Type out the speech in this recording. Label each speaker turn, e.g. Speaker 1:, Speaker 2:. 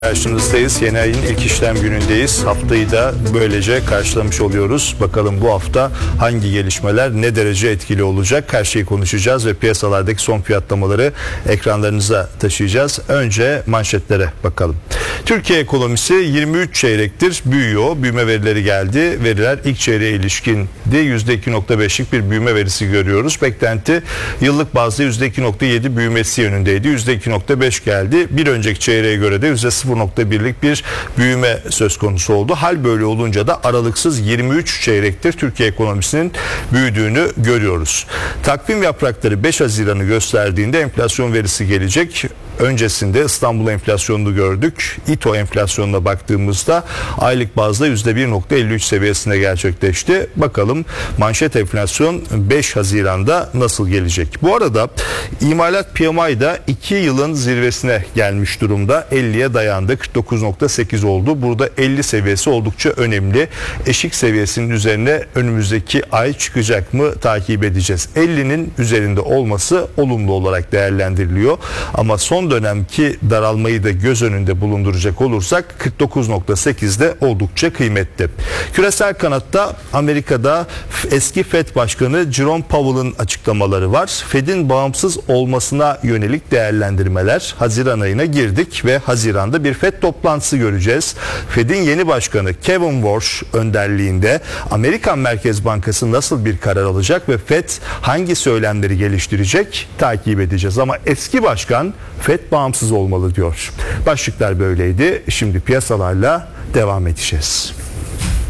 Speaker 1: Karşınızdayız. Yeni ayın ilk işlem günündeyiz. Haftayı da böylece karşılamış oluyoruz. Bakalım bu hafta hangi gelişmeler ne derece etkili olacak? Her şeyi konuşacağız ve piyasalardaki son fiyatlamaları ekranlarınıza taşıyacağız. Önce manşetlere bakalım. Türkiye ekonomisi 23 çeyrektir büyüyor. Büyüme verileri geldi. Veriler ilk çeyreğe ilişkin de %2.5'lik bir büyüme verisi görüyoruz. Beklenti yıllık bazda %2.7 büyümesi yönündeydi. %2.5 geldi. Bir önceki çeyreğe göre de %0.1'lik bir büyüme söz konusu oldu. Hal böyle olunca da aralıksız 23 çeyrektir Türkiye ekonomisinin büyüdüğünü görüyoruz. Takvim yaprakları 5 Haziran'ı gösterdiğinde enflasyon verisi gelecek. Öncesinde İstanbul enflasyonunu gördük. İTO enflasyonuna baktığımızda aylık bazda %1.53 seviyesinde gerçekleşti. Bakalım manşet enflasyon 5 Haziran'da nasıl gelecek? Bu arada imalat PMI da 2 yılın zirvesine gelmiş durumda. 50'ye dayandı. 49.8 oldu. Burada 50 seviyesi oldukça önemli. Eşik seviyesinin üzerine önümüzdeki ay çıkacak mı takip edeceğiz. 50'nin üzerinde olması olumlu olarak değerlendiriliyor. Ama son dönemki daralmayı da göz önünde bulunduracak olursak 49.8'de oldukça kıymetli. Küresel kanatta Amerika'da eski FED Başkanı Jerome Powell'ın açıklamaları var. FED'in bağımsız olmasına yönelik değerlendirmeler. Haziran ayına girdik ve Haziran'da bir FED toplantısı göreceğiz. FED'in yeni başkanı Kevin Warsh önderliğinde Amerikan Merkez Bankası nasıl bir karar alacak ve FED hangi söylemleri geliştirecek takip edeceğiz. Ama eski başkan FED bağımsız olmalı diyor. Başlıklar böyleydi. Şimdi piyasalarla devam edeceğiz.